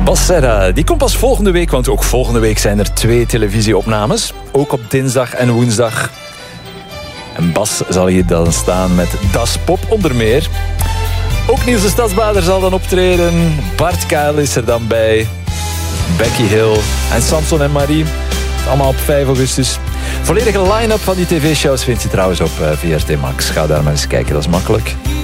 Bas Serra, die komt pas volgende week, want ook volgende week zijn er 2 televisieopnames. Ook op dinsdag en woensdag. En Bas zal hier dan staan met Das Pop onder meer. Ook Niels de Stadsbader zal dan optreden. Bart Kuil is er dan bij. Becky Hill en Samson en Marie. Allemaal op 5 augustus. Volledige line-up van die tv-shows vind je trouwens op VRT Max. Ga daar maar eens kijken, dat is makkelijk.